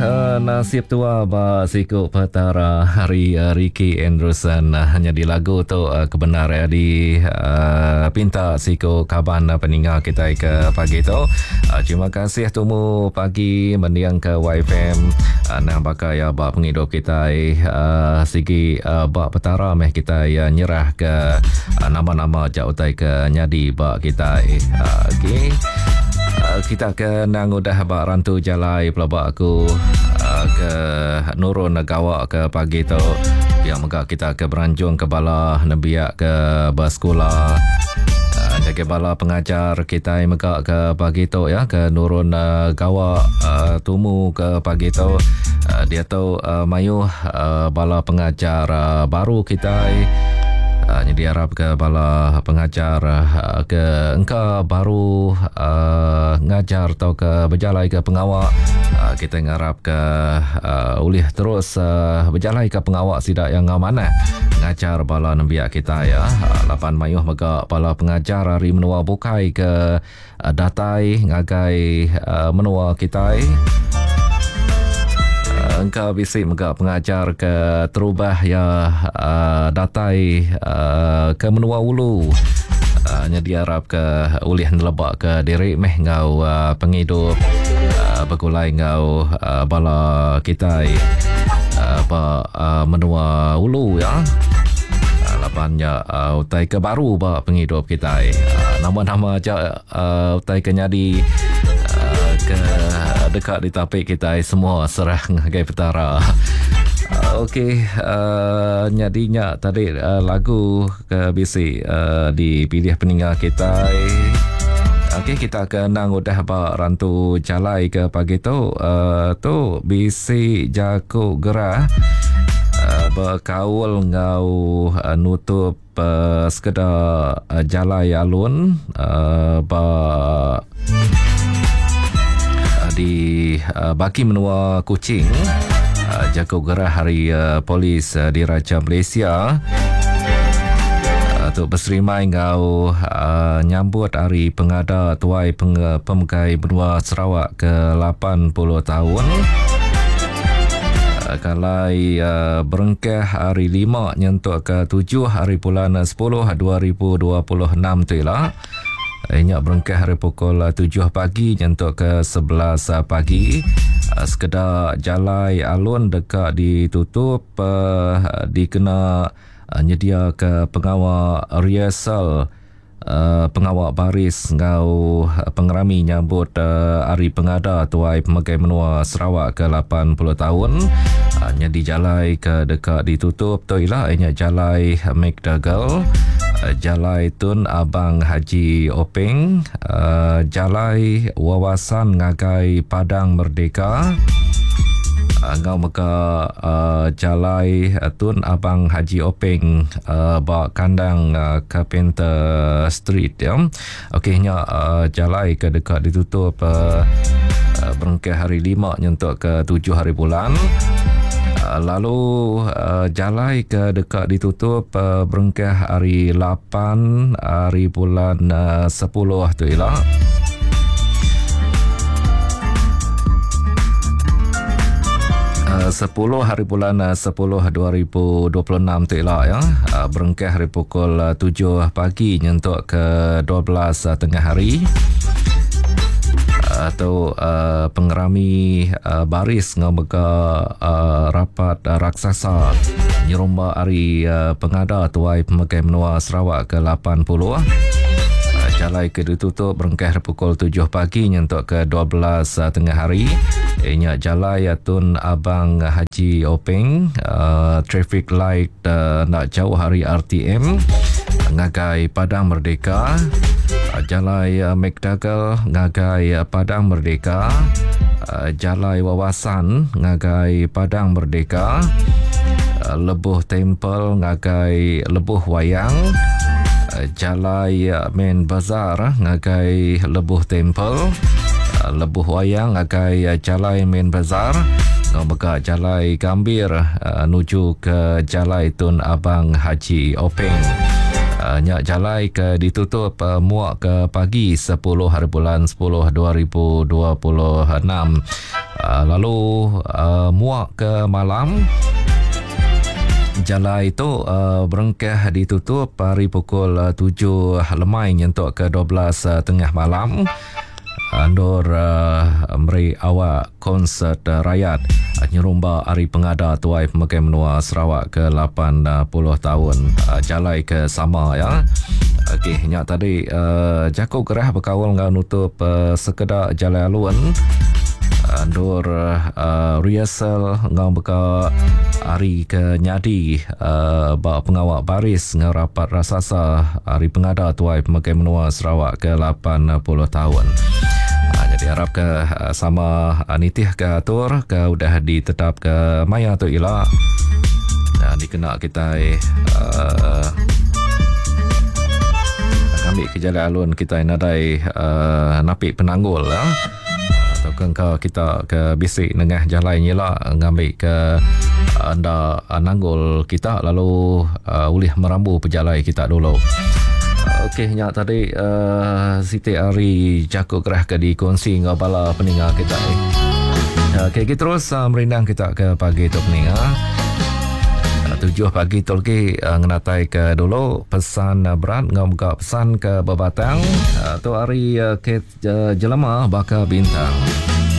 nasib tua ba siku petara hari Ricky Andrewson hanya di lagu tu kebenar di pinta siku kaban peninggal kita ke pagi tu. Terima kasih tumu pagi mendiang ke YFM nah bakai ba penghidup kita sigi ba petara meh kita nyerah ke nama-nama jautai ke nyadi ba kita okey. Kita ke nang udah bak rantu jalai pelabak aku ke nurun gawa ke pagi tu biar mega kita ke beranjung ke bala nebiak ke bersekolah ke bala pengajar kita mega ke pagi tu ya ke nurun gawa tumu ke pagi tu dia tu mayu bala pengajar baru kita jadi harap ke bala pengajar ke engkau baru ngajar atau ke berjalai ke pengawak kita ngarap ke ulih terus berjalai ke pengawak sidak yang mana ngajar bala nembiak kita ya 8 mayuh mega bala pengajar hari menua bukai ke datai ngagai menua kita engkau bisik mega pengajar ke terubah ya datai ke menua ulu nya diharap ke ulih nelebak ke diri meh ngau penghidup begulai ngau bala kita menua ulu ya lapannya utai ke baru ba penghidup kita nama-nama aja utai ke nyadi ke dekat di tapik kita semua serah ngagai petara. Okey, nyadinya tadi lagu ke bisi dipilih peninggal kita. Okey, kita ke nang udah ba rantu jalai ke pagi tu tu bisi jaku gerah berkaul ngau nutup sekedar jalai alun ba di baki menua Kuching jago gerah hari polis di Raja Malaysia untuk berserimai ngau nyambut hari pengada tuai pemegai benua Sarawak ke 80 tahun kalai berengkah hari 5 nyentuk ke 7 hari bulan 10 2026 tu lah. Inyak berengkah hari pukul 7 pagi nyentuk ke 11 pagi. Sekedar jalai alun dekat ditutup dikena nyedia ke pengawal rehearsal pengawal baris ngau pengerami nyambut hari pengada tuai pemegai menua Sarawak ke 80 tahun nyedi jalai ke dekat ditutup tu ialah inyak jalai McDougall Jalai Tun Abang Haji Openg, Jalai Wawasan Ngagai Padang Merdeka, ngau meka Jalai Tun Abang Haji Openg ba kandang Carpenter Street ya. Okey nya jalai ke dekat ditutup berengkah hari 5 nyentuk ke 7 hari bulan. Lalu jalai ke dekat ditutup berengkah hari 8 hari bulan 10 tu ialah 10 hari bulan 10 2026 tu ialah ya berengkah hari pukul 7 pagi nyentuk ke 12 tengah hari atau pengerami baris ngamega rapat raksasa nyeromba hari pengada tuai pemegai menua Sarawak ke 80 jalai ke ditutup berengkah pukul 7 pagi nyentuk ke 12 tengah hari inya jalai Tun Abang Haji Openg traffic light nak jauh hari RTM ngagai Padang Merdeka Jalai McDougall ngagai Padang Merdeka Jalai Wawasan ngagai Padang Merdeka Lebuh Temple ngagai Lebuh Wayang Jalai Main Bazar ngagai Lebuh Temple Lebuh Wayang ngagai Jalai Main Bazar ngomega Jalai Gambir nuju ke Jalai Tun Abang Haji Openg nyak jalai ke ditutup muak ke pagi 10 hari bulan 10 2026 Lalu muak ke malam, jalan itu berengkah ditutup hari pukul 7 lemai nyentuk ke 12 tengah malam. Andur meri awak konsert rakyat nyerumba hari pengada tuai pemakai menua Sarawak ke 80 tahun. Jalai ke sama ya. Okey, nyak tadi jaku gerah berkawal ngau nutup sekedar jalan alun. Andur rehearsal ngau beka hari ke nyadi bak pengawak baris ngau rapat rasasa hari pengada tuai pemakai menua Sarawak ke 80 tahun. Jadi harap ke sama nitih ke atur ke udah ditetap ke maya tu ila dikena kita ambil ke jalan alun kita nadai napik penanggul atau kau kita ke bisik nengah jalan ni lah ngambil ke anda nanggul kita lalu ulih merambu pejalai kita dulu. Okey, nyak tadi Siti Ari Jaku Gerah ke dikongsi dengan bala peninggal kita. Okey, kita terus merindang kita ke pagi tu peninggal. 7 pagi tu lagi ngenatai ke dulu pesan berat ngam ke pesan ke Babatang tu hari ke jelema baka bintang.